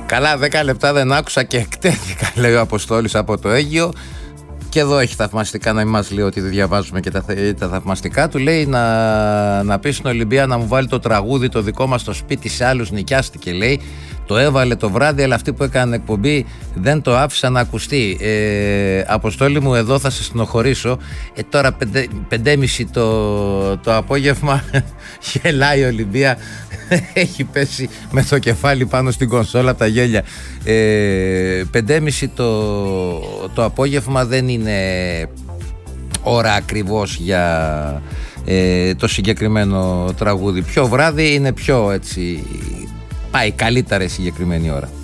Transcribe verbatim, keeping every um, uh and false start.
Καλά, δέκα λεπτά δεν άκουσα και εκτέθηκα, λέει ο Αποστόλης από το Αίγυο. Και εδώ έχει θαυμαστικά, να μην μας λέει ότι δεν διαβάζουμε και τα, τα θαυμαστικά του. Λέει να, να πει στην Ολυμπία να μου βάλει το τραγούδι το δικό μας στο σπίτι, σε άλλους νοικιάστηκε, λέει. Το έβαλε το βράδυ, αλλά αυτοί που έκαναν εκπομπή δεν το άφησαν να ακουστεί. Ε, Αποστόλη μου, εδώ θα σε στενοχωρήσω. Ε, τώρα πέντε, πεντέμιση το, το απόγευμα γελάει η Ολυμπία. Έχει πέσει με το κεφάλι πάνω στην κονσόλα από τα γέλια. Ε, πεντέμιση το, το απόγευμα δεν είναι ώρα ακριβώς για ε, το συγκεκριμένο τραγούδι. Πιο βράδυ είναι πιο έτσι, πάει καλύτερα η συγκεκριμένη ώρα.